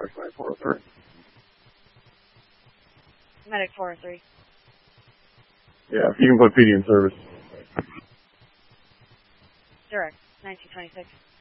403. Medic 403. Yeah, if you can put PD in service. Direct, 1926.